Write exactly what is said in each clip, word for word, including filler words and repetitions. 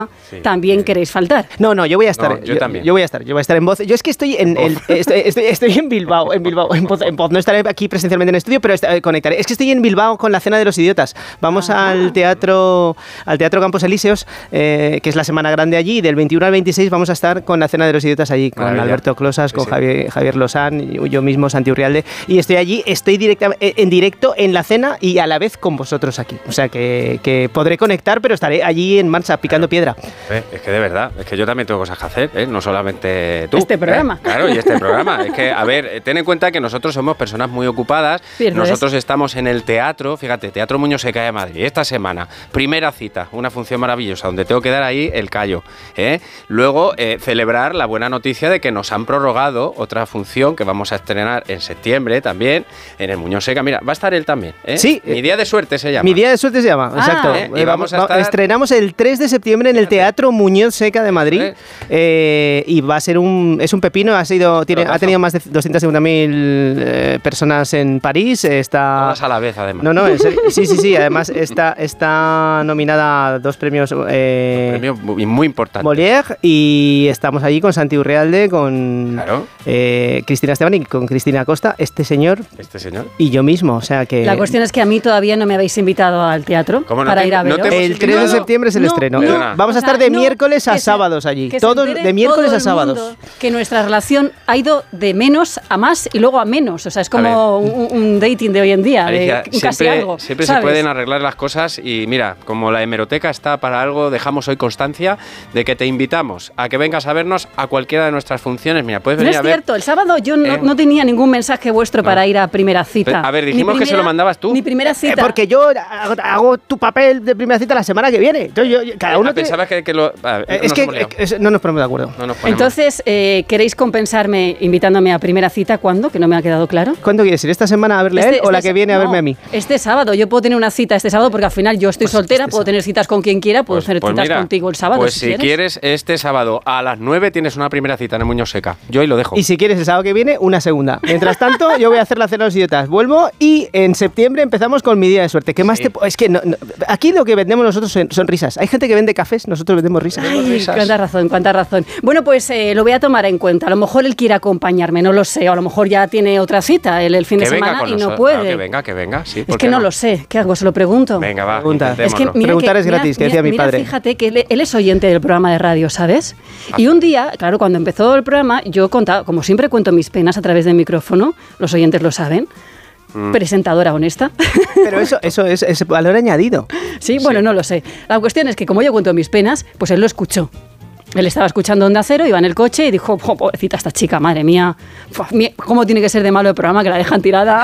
Sí, también sí. queréis faltar. No, no, yo voy a estar. No, yo yo también. Yo voy a estar, yo voy a estar en voz. Yo es que estoy en, el, estoy, estoy, estoy en Bilbao, en Bilbao, en voz, en voz. No estaré aquí presencialmente en estudio, pero est- conectaré. Es que estoy en Bilbao con la Cena de los Idiotas. Vamos Ajá. al teatro, al Teatro Campos Elíseos, eh, que es la semana grande allí. Y del veintiuno al veintiséis vamos a estar con la Cena de los Idiotas allí, con Maravilla. Alberto Closas, Sí, con sí. Javier, Javier Lozán, y yo mismo, Santi Urrialde. Y estoy allí, estoy directa, en directo en la cena y a la vez con vosotros aquí. O sea que, que podré conectar, pero estaré allí en marcha, picando piedra. Eh, es que de verdad, es que yo también tengo cosas que hacer, ¿eh? No solamente tú. Este programa. ¿eh? Claro, y este programa. Es que, a ver, eh, ten en cuenta que nosotros somos personas muy ocupadas. Cierto Nosotros estamos en el teatro, fíjate, Teatro Muñoz Seca de Madrid. Esta semana, primera cita, una función maravillosa, donde tengo que dar ahí el callo. ¿eh? Luego, eh, celebrar la buena noticia de que nos han prorrogado otra función que vamos a estrenar en septiembre también, en el Muñoz Seca. Mira, va a estar él también. ¿eh? Sí. Mi día de suerte se llama. Mi día de suerte se llama, Ah. exacto. Eh, y Eh, vamos a va- estar- Estrenamos el tres de septiembre en el Teatro Muñoz Seca de Madrid. Eh. eh, y va a ser un. Es un pepino, ha, sido, tiene, Pelotazo. ha tenido más de doscientas cincuenta mil eh, personas en París. eh, Está. Todas a la vez, además. No, no, en serio, sí, sí, sí. Además, está, está nominada a dos premios. Eh, Premio muy, muy importante. Molière, y estamos allí con Santi Urrialde, con Claro. eh, Cristina Esteban y con Cristina Costa, este señor Este señor. y yo mismo. O sea que. La cuestión es que a mí todavía no me habéis invitado al teatro ¿Cómo no para te- ir a no veros. te hemos El tres de invitado? septiembre es el No, estreno. no. Perdona. Vamos a O sea, estar de no, miércoles a que se- sábados allí. que se Todos entere de miércoles todo a el sábados. mundo que nuestra relación ha ido de menos a más y luego a menos. O sea, es como un, un dating de hoy en día, Alicia, de un casi siempre, algo. siempre se ¿sabes? pueden arreglar las cosas y mira, como la hemeroteca está para algo, dejamos hoy constancia de que te invitamos a que vengas a vernos a cualquiera de nuestras funciones. Mira, puedes No venir es a ver. cierto, el sábado yo no, Eh. no tenía ningún mensaje vuestro No. para ir a primera cita. Pero, a ver, Ni dijimos que se lo mandabas tú. Ni primera Eh, cita. porque yo hago, hago tu papel de primera cita la semana que viene. Entonces yo, yo- cada uno Ah, tiene- pensabas que, que lo. ah, Eh, no es nos que hemos liado. eh, es- no nos ponemos de acuerdo. No nos ponemos. Entonces, eh, ¿queréis compensarme invitándome a primera cita cuándo? Que no me ha quedado claro. ¿Cuándo quieres ir? ¿Esta semana a verle a él Este- o la este- que viene a no, verme a mí? Este sábado. Yo puedo tener una cita este sábado porque al final yo estoy soltera, puedo tener citas con quien quiera, puedo Pues- hacer pues citas mira, contigo el sábado Pues si, si quieres. quieres, este sábado a las nueve tienes una primera cita en el Muñoz Seca. Yo ahí lo dejo. Y si quieres el sábado que viene, una segunda. Mientras tanto, yo voy a hacer la cena de los idiotas. Vuelvo y en septiembre empezamos con mi día de suerte. ¿Qué más Sí. te po- Es que no- no- aquí lo que vendemos nosotros son, son risas. Hay gente que vende cafés, nosotros vendemos risas. Ay, risas. cuánta razón, cuánta razón. Bueno, pues eh, lo voy a tomar en cuenta. A lo mejor él quiere acompañarme, no lo sé. O a lo mejor ya tiene otra cita el, el fin que de venga semana con y no nosotros. puede. Claro, que venga, que venga. Sí, Es ¿por que qué no lo sé. ¿Qué hago? Se lo pregunto. Venga, va. Pregunta. Es que intentémoslo. mira Preguntar que- es mira- gratis, que mira- decía mi mira, padre. Fíjate que él, él es oyente del programa de radio, ¿sabes? Y un día, claro, cuando empezó el programa, yo contaba, como siempre cuento mis penas a través del micrófono, los oyentes lo saben. Mm. Presentadora honesta. Pero eso, eso es, es valor añadido. Sí, bueno, Sí. no lo sé. La cuestión es que como yo cuento mis penas, pues él lo escuchó. Él estaba escuchando Onda Cero, iba en el coche y dijo, "Jo, pobrecita esta chica, madre mía, Fua, mi- ¿cómo tiene que ser de malo el programa que la dejan tirada?"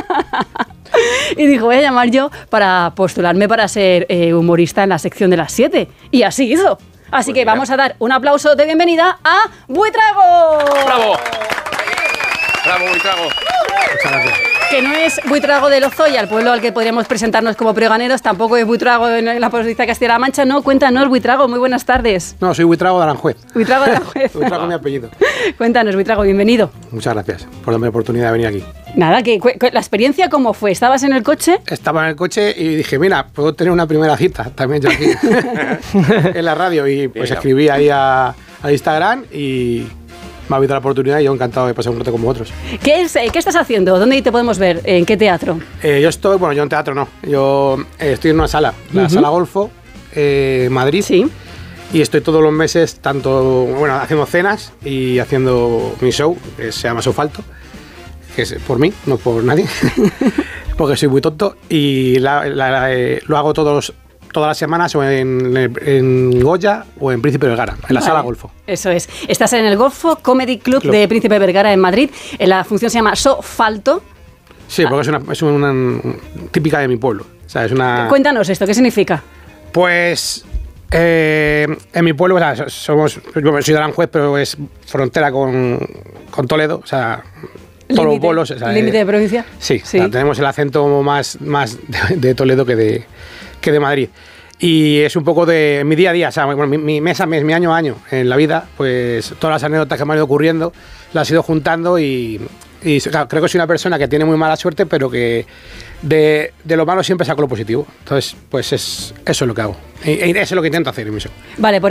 Y dijo, voy a llamar yo para postularme para ser eh, humorista en la sección de las siete. Y así hizo. Así Pues que mira. vamos a dar un aplauso de bienvenida a Buitrago. ¡Bravo! ¡Bravo, Buitrago! Muchas gracias. Que no es Buitrago de Lozoya, el pueblo al que podríamos presentarnos como pregoneros, tampoco es Buitrago en la provincia de Castilla-La Mancha, no, cuéntanos, Buitrago, muy buenas tardes. No, soy Buitrago de Aranjuez. Buitrago de Aranjuez. Buitrago es mi apellido. Cuéntanos, Buitrago, bienvenido. Muchas gracias por darme la oportunidad de venir aquí. Nada, que, cu- cu- la experiencia cómo fue, ¿estabas en el coche? Estaba en el coche y dije, mira, puedo tener una primera cita también yo aquí en la radio. Y pues Bien, escribí ahí a, a Instagram y me ha habido la oportunidad y yo encantado de pasar un rato con vosotros. ¿Qué, es, eh, ¿Qué estás haciendo? ¿Dónde te podemos ver? ¿En qué teatro? Eh, yo estoy, bueno, yo en teatro no, yo eh, estoy en una sala, la Ujú. Sala Golfo, eh, Madrid. Sí. Y estoy todos los meses, tanto, bueno, haciendo cenas y haciendo mi show, que se llama Sofalto, que es por mí, no por nadie, porque soy muy tonto. Y la- la- la, eh, lo hago todos, todas las semanas o en, en Goya o en Príncipe Vergara, en la Vale. Sala Golfo. Eso es. Estás en el Golfo Comedy Club, Club. de Príncipe Vergara en Madrid. Eh, La función se llama Sofalto. Sí, porque es una, es una típica de mi pueblo. O sea, es una... Cuéntanos esto, ¿qué significa? Pues eh, en mi pueblo, o sea, somos, yo soy de Aranjuez, pero es frontera con, con Toledo, o sea, todos los Límite- bolos. O sea, ¿Límite eh, de provincia? Sí, Sí. o sea, tenemos el acento más, más de, de Toledo que de, que de Madrid. Y es un poco de mi día a día, o sea, bueno, mi, mi mes a mes, mi año a año en la vida, pues todas las anécdotas que me han ido ocurriendo las he ido juntando y, Y claro, creo que soy una persona que tiene muy mala suerte, pero que de, de lo malo siempre saco lo positivo. Entonces, pues es, eso es lo que hago. Y, y eso es lo que intento hacer en mi show. Vale, por